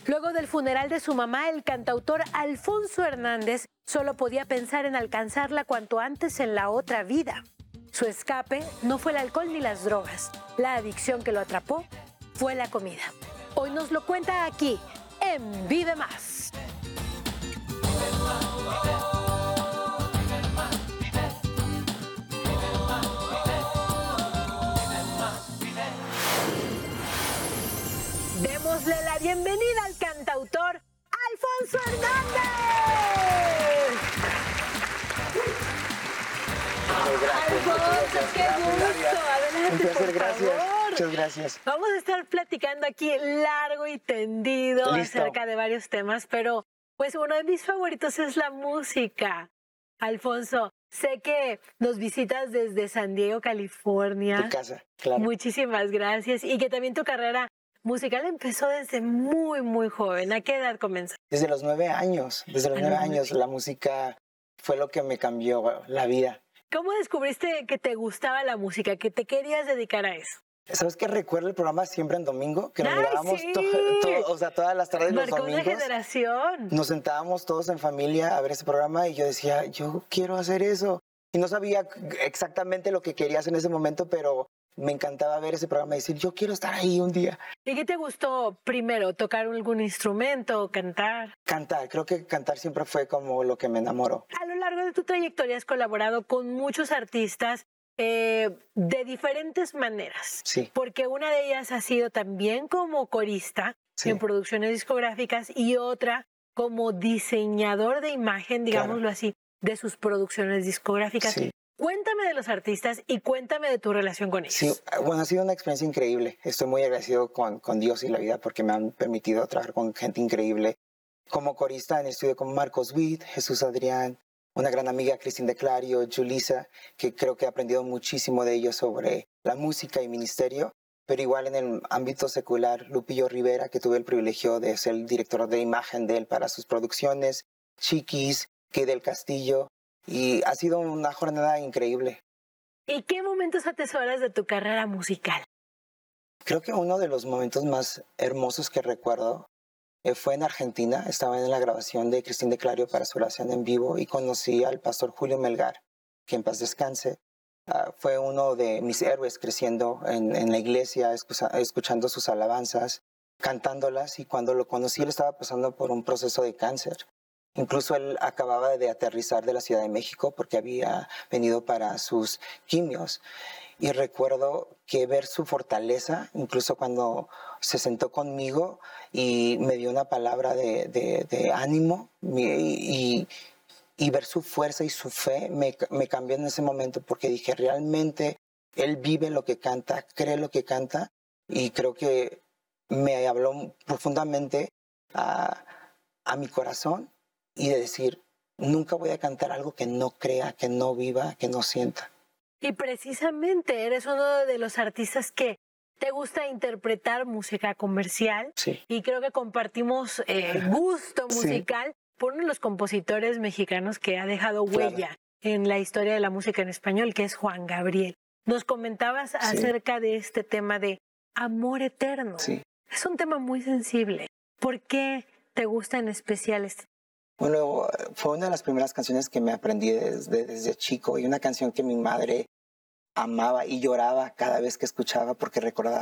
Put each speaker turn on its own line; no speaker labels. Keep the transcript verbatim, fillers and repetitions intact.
Luego del funeral de su mamá, el cantautor Alfonso Hernández solo podía pensar en alcanzarla cuanto antes en la otra vida. Su escape no fue el alcohol ni las drogas. La adicción que lo atrapó fue la comida. Hoy nos lo cuenta aquí, en Vive Más. Démosle la bienvenida al cantautor Alfonso Hernández. Alfonso, qué gusto. Adelante,
un placer,
por
gracias.
favor.
Muchas gracias.
Vamos a estar platicando aquí largo y tendido
Listo.
acerca de varios temas, pero pues uno de mis favoritos es la música. Alfonso, sé que nos visitas desde San Diego, California.
Tu casa, claro.
Muchísimas gracias. Y que también tu carrera musical empezó desde muy, muy joven. ¿A qué edad comenzó?
Desde los nueve años. Desde los nueve años la música fue lo que me cambió la vida.
¿Cómo descubriste que te gustaba la música, que te querías dedicar a eso?
¿Sabes qué? Recuerdo el programa Siempre en Domingo, que nos
¡Ay,
mirábamos
sí!
to to o sea, todas las tardes los
Marcó
domingos.
una generación.
Nos sentábamos todos en familia a ver ese programa y yo decía, yo quiero hacer eso. Y no sabía exactamente lo que quería hacer en ese momento, pero me encantaba ver ese programa y decir, yo quiero estar ahí un día.
¿Y qué te gustó primero? ¿Tocar algún instrumento, cantar?
Cantar, creo que cantar siempre fue como lo que me enamoró.
A lo largo de tu trayectoria has colaborado con muchos artistas eh, de diferentes maneras.
Sí.
Porque una de ellas ha sido también como corista
Sí.
en producciones discográficas y otra como diseñador de imagen, digámoslo
Claro.
así, de sus producciones discográficas.
Sí.
Cuéntame de los artistas y cuéntame de tu relación con ellos.
Sí, bueno, ha sido una experiencia increíble. Estoy muy agradecido con, con Dios y la vida porque me han permitido trabajar con gente increíble. Como corista en el estudio con Marcos Witt, Jesús Adrián, una gran amiga, Cristín de Clario, Julissa, que creo que he aprendido muchísimo de ellos sobre la música y ministerio. Pero igual en el ámbito secular, Lupillo Rivera, que tuve el privilegio de ser el director de imagen de él para sus producciones, Chiquis, que del Castillo, y ha sido una jornada increíble.
¿Y qué momentos atesoras de tu carrera musical?
Creo que uno de los momentos más hermosos que recuerdo eh, fue en Argentina. Estaba en la grabación de Cristín de Clario para su oración en vivo y conocí al pastor Julio Melgar, que en paz descanse. Uh, fue uno de mis héroes creciendo en, en la iglesia, escucha, escuchando sus alabanzas, cantándolas, y cuando lo conocí él estaba pasando por un proceso de cáncer. Incluso él acababa de aterrizar de la Ciudad de México porque había venido para sus quimios. Y recuerdo que ver su fortaleza, incluso cuando se sentó conmigo y me dio una palabra de, de, de ánimo y, y, y ver su fuerza y su fe me, me cambió en ese momento porque dije, realmente él vive lo que canta, cree lo que canta, y creo que me habló profundamente a, a mi corazón, y de decir, nunca voy a cantar algo que no crea, que no viva, que no sienta.
Y precisamente eres uno de los artistas que te gusta interpretar música comercial.
Sí.
Y creo que compartimos eh, gusto musical sí. por uno de los compositores mexicanos que ha dejado huella claro. en la historia de la música en español, que es Juan Gabriel. Nos comentabas sí. acerca de este tema de amor eterno.
Sí.
Es un tema muy sensible. ¿Por qué te gusta en especial este tema?
Bueno, fue una de las primeras canciones que me aprendí desde, desde chico, y una canción que mi madre amaba y lloraba cada vez que escuchaba porque recordaba